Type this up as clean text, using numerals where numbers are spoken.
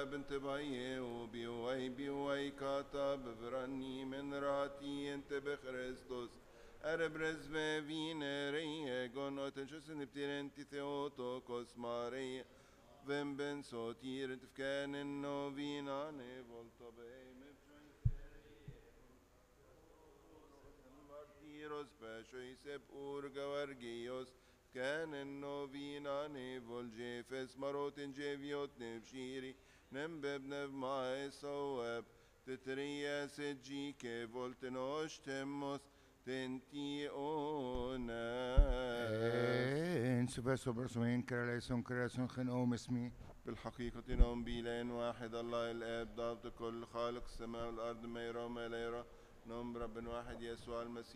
بنت باي وبيوي بيوي كاتب براني من راتي انت بخريستوس اربرز فينري جون اوتنشوسن بتيرنتي ثيوتوكوس ماري vem ben sotir et fkanen novina ne volta beim martiros peshoisep urga vargios fkanen novina ne voljefes marotin jeviot nevshiri nembeb nev mae soeb tetrias gike voltenos temos tenti ona سوف برسومين كراليسون كراليسون خنقوم اسمي بالحقيقة نؤمن بإله واحد الله الآب ضابط كل خالق السماء والأرض ما يرى وما لا يرى نؤمن برب واحد يسوع المسيح